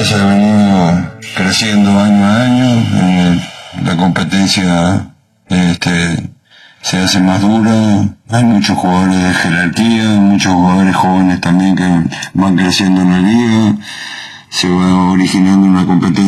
Gimnasia ha venido creciendo año a año, la competencia se hace más dura, hay muchos jugadores de jerarquía, muchos jugadores jóvenes también que van creciendo en la liga, se va originando una competencia